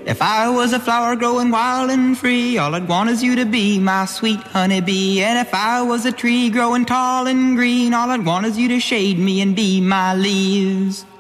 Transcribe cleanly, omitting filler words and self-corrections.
If I was a flower growing wild and free, all I'd want is you to be my sweet honeybee. And if I was a tree growing tall and green, all I'd want is you to shade me and be my leaves.